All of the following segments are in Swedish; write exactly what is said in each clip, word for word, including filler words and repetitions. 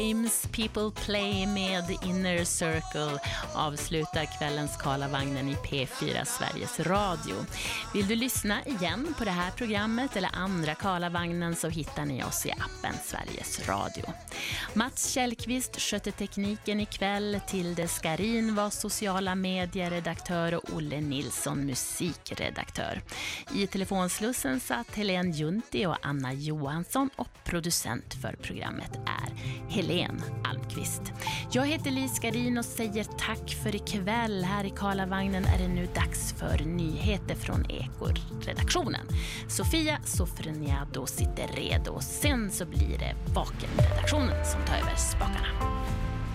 Games People Play med Inner Circle avslutar kvällens Karlavagnen i P fyra Sveriges Radio. Vill du lyssna igen på det här programmet eller andra Karlavagnen så hittar ni oss i appen Sveriges Radio. Mats Källqvist skötte tekniken ikväll, Tilde Skarin var sociala medieredaktör och Olle Nilsson musikredaktör. I telefonslussen satt Helene Junti och Anna Johansson och producent för programmet är Helene Almqvist. Jag heter Lis Skarin och säger tack för ikväll. Här i Karlavagnen är det nu dags för nyheter från Eko-redaktionen. Sofia Sofroniado sitter redo och sen så blir det Vaken-redaktionen som tar över spakarna.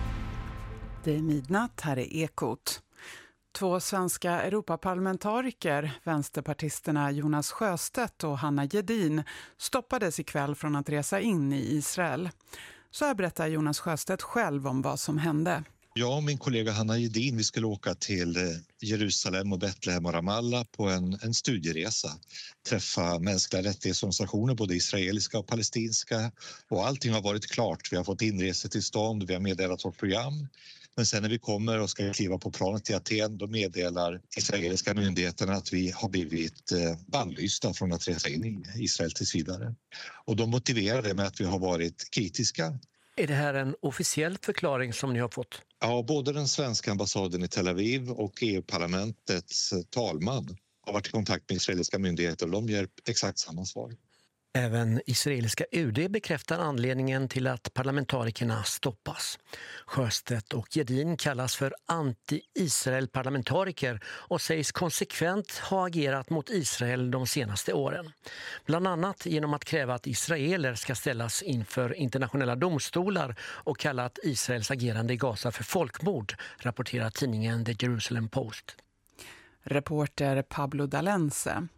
Det är midnatt, här är Ekot. Två svenska Europaparlamentariker, vänsterpartisterna Jonas Sjöstedt och Hanna Gedin, stoppades ikväll från att resa in i Israel. Så här berättar Jonas Sjöstedt själv om vad som hände. Jag och min kollega Hanna Gedin, vi skulle åka till Jerusalem och Betlehem och Ramallah på en, en studieresa. Träffa mänskliga rättighetsorganisationer, både israeliska och palestinska. Och allting har varit klart. Vi har fått inresetillstånd, vi har meddelat vårt program. Men sen när vi kommer och ska kliva på planet till Aten, då meddelar israeliska myndigheterna att vi har blivit bannlysta från att resa in i Israel tills vidare. Och de motiverar det med att vi har varit kritiska. Är det här en officiell förklaring som ni har fått? Ja, både den svenska ambassaden i Tel Aviv och E U-parlamentets talman har varit i kontakt med israeliska myndigheter och de ger exakt samma svar. Även israeliska U D bekräftar anledningen till att parlamentarikerna stoppas. Sjöstedt och Gedin kallas för anti-Israel-parlamentariker och sägs konsekvent ha agerat mot Israel de senaste åren. Bland annat genom att kräva att israeler ska ställas inför internationella domstolar och kalla att Israels agerande i Gaza för folkmord, rapporterar tidningen The Jerusalem Post. Reporter Pablo Dalense.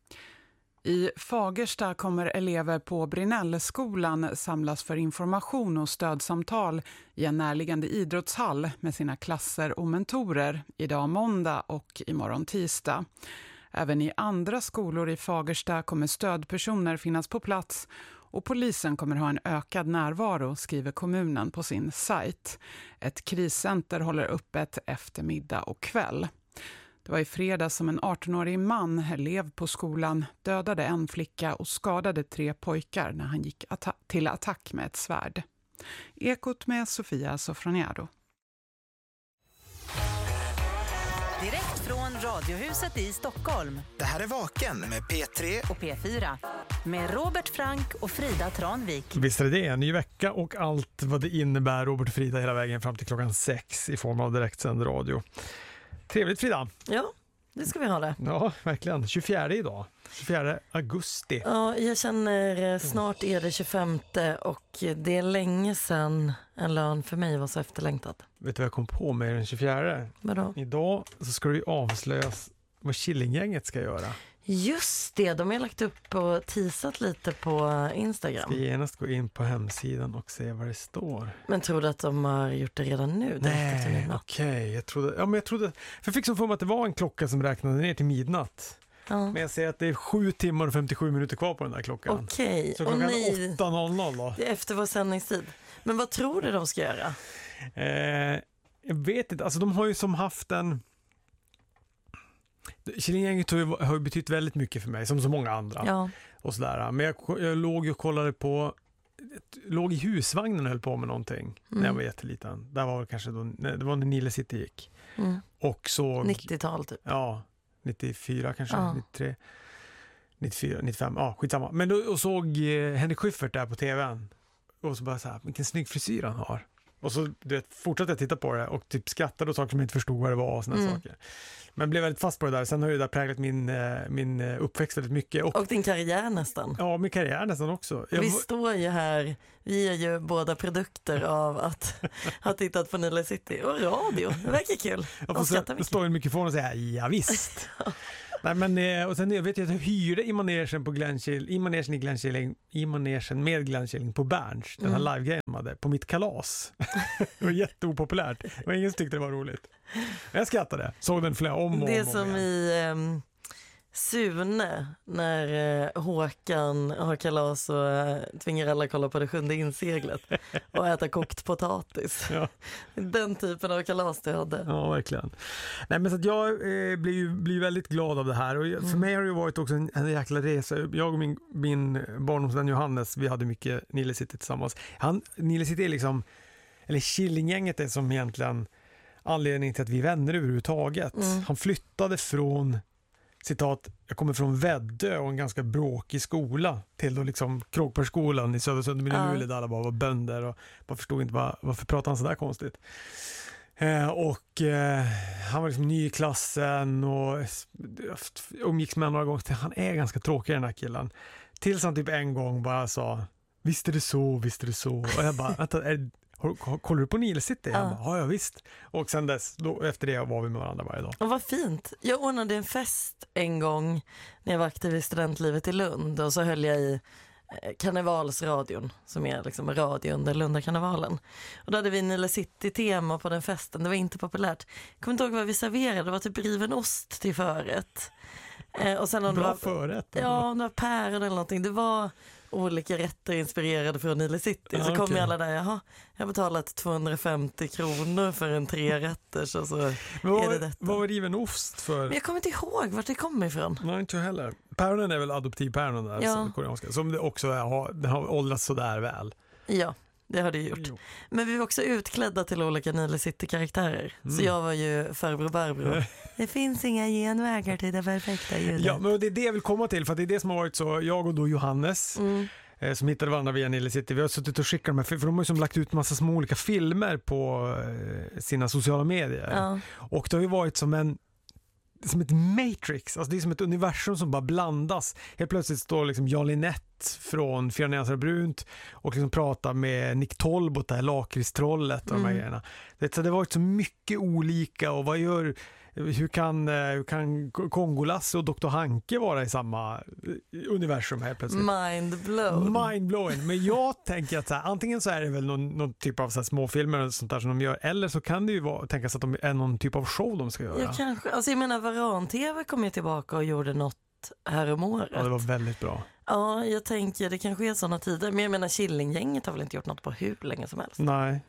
I Fagersta kommer elever på Brinellskolan samlas för information och stödsamtal i en närliggande idrottshall med sina klasser och mentorer idag måndag och imorgon tisdag. Även i andra skolor i Fagersta kommer stödpersoner finnas på plats och polisen kommer ha en ökad närvaro, skriver kommunen på sin sajt. Ett kriscenter håller öppet eftermiddag och kväll. Det var i fredag som en arton-årig man, elev på skolan, dödade en flicka och skadade tre pojkar när han gick atta- till attack med ett svärd. Ekot med Sofia Sofroniado. Direkt från Radiohuset i Stockholm. Det här är Vaken med P tre och P fyra. Med Robert Frank och Frida Tranvik. Visst är det en ny vecka och allt vad det innebär, Robert och Frida, hela vägen fram till klockan sex i form av direktsänd radio. Trevligt, Frida. Ja, det ska vi ha det. Ja, verkligen. tjugofjärde idag. tjugofjärde augusti. Ja, jag känner snart är det tjugofemte och det är länge sedan en lön för mig var så efterlängtad. Vet du vad jag kom på med den tjugofjärde? Vadå? Idag så ska det avslöjas vad Killinggänget ska göra. Just det, de har lagt upp och teasat lite på Instagram. Ska genast gå in på hemsidan och se vad det står. Men tror du att de har gjort det redan nu? Nej, okej. Okay. Jag trodde, ja, men jag trodde, för jag fick som för mig att det var en klocka som räknade ner till midnatt. Ja. Men jag ser att det är sju timmar och femtiosju minuter kvar på den där klockan. Okej. Okay. Så klockan åtta noll noll då. Det är efter vår sändningstid. Men vad tror du de ska göra? Eh, jag vet inte, alltså de har ju som haft en... Killinggänget har, har ju betytt väldigt mycket för mig, som så många andra. Ja. Och sådär. Men jag, jag låg och kollade på, låg i husvagnen och höll på med någonting mm. när jag var jätteliten. Där var det kanske då, det var när Nile City gick. Mm. Och såg... nittiotal typ. Ja, nittiofyra kanske, ja. nittiotre, nittiofyra, nittiofem, ja skitsamma. Men då och såg eh, Henrik Schyffert där på tvn. Och så bara så här, vilken snygg frisyr han har. Och så du vet, fortsatte jag titta på det och typ skrattade och saker som jag inte förstod vad det var och såna mm. saker. Men blev väldigt fast på det där. Sen har ju det där präglat min, min uppväxt väldigt mycket. Och, och din karriär nästan. Ja, min karriär nästan också. Jag... Vi står ju här, vi är ju båda produkter av att ha tittat på Nile City och radio. Det verkar kul. Jag får stå i en mikrofon och säga, ja visst. Nej, men, och sen jag vet jag att jag hyrde i manegen på Glenskill, i manegen i Glenskilling, i manegen med Glenskilling på Berns, den här mm. live-grejen de hade, på mitt kalas. Det var jätteopopulärt. Det var ingen som tyckte det var roligt. Men jag skrattade. Såg den flera om och det om, som om i um, Sune när eh, Håkan har kalas och eh, tvingar alla kolla på det sjunde inseglet och äta kokt potatis. Ja. Den typen av kalas du hade. Ja, verkligen. Nej, men så att jag eh, blir ju blir väldigt glad av det här. Och jag, för Mm. mig har det ju varit också en, en jäkla resa. Jag och min, min barndomsvän Johannes, vi hade mycket Nile City tillsammans. Han, Nile City är liksom, eller Killinggänget är som egentligen anledningen till att vi är vänner överhuvudtaget. Mm. Han flyttade från, citat, jag kommer från Väddö och en ganska bråkig skola till då liksom Kråkbergsskolan i Södersund i Ja. Luleå där alla bara var bönder och bara förstod inte var, varför pratade han så där konstigt. Eh, och eh, han var liksom ny i klassen och umgicks med några gånger. Han är ganska tråkig den här killen. Tills han typ en gång bara sa, visst är det så, visst är det så. Och jag bara, vänta, är, har, kollar du på Nile City? Ja. Han bara, ja, ja visst. Och sen dess, då, efter det var vi med varandra varje dag. Och vad fint. Jag ordnade en fest en gång när jag var aktiv i studentlivet i Lund och så höll jag i eh, Karnevalsradion som är liksom radio under Lundakarnevalen. Och då hade vi Nile City-tema på den festen. Det var inte populärt. Jag kommer inte ihåg vad vi serverade. Det var typ riven ost till förrätt. Eh, och sen om det Bra var, förrätt. ja, om det var päron eller någonting. Det var olika rätter inspirerade från Nile City. Ja, så kom okej. ju alla där, jaha, jag har betalat tvåhundrafemtio kronor för en tre rätter så, så Men är vad, det var- detta. vad var riven ost för? Men jag kommer inte ihåg vart det kommer ifrån. Nej, inte jag heller. Päronen är väl adoptivpäronen där, Ja. som koreanska. Som det också är, har, den har åldrats sådär väl. Ja, det har det gjort. Jo. Men vi var också utklädda till olika Nile City-karaktärer. Så Mm. jag var ju farbror Barbro. Det finns inga genvägar till det perfekta ljudet. Ja, men det är det jag vill komma till, för att det är det som har varit så, jag och då Johannes, Mm. eh, som hittade varandra via Nile City, vi har suttit och skickat de här, för de har ju som lagt ut massa små olika filmer på eh, sina sociala medier. Ja. Och det har ju varit som en som ett matrix, alltså det är som ett universum som bara blandas. Helt plötsligt står liksom Jan Linett från Fyra nyanser av brunt och liksom pratar med Nick Tolbot, det här lakritstrollet och de här Mm. grejerna. Det, så det har varit så mycket olika, och vad gör, hur kan, eh, hur kan Kongolasse och doktor Hanke vara i samma eh, universum helt plötsligt? Mind blown. Mindblowing. Men jag tänker att så här, antingen så är det väl någon, någon typ av så här småfilmer och sånt där som de gör, eller så kan det ju vara, tänkas att de är någon typ av show de ska göra. Ja, kanske. Alltså jag menar, Varan-T V kom ju tillbaka och gjorde något här om året. Ja, det var väldigt bra. Ja, jag tänker det kanske är sådana tider. Men jag menar, Killinggänget har väl inte gjort något på hur länge som helst? Nej,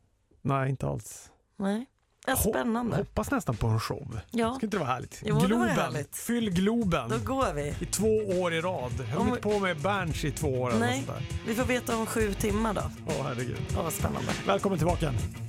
nej inte alls. Nej. Ja, spännande. Hoppas nästan på en show. Ja, Ska inte det vara härligt? Jo, det var Globen, härligt. fyll Globen. då går vi. I två år i rad. Jag har Om- hållit på med Berns i två år. eller Nej. något sånt där. Vi får veta om sju timmar då. Åh, herregud. Åh, vad spännande. Välkommen tillbaka.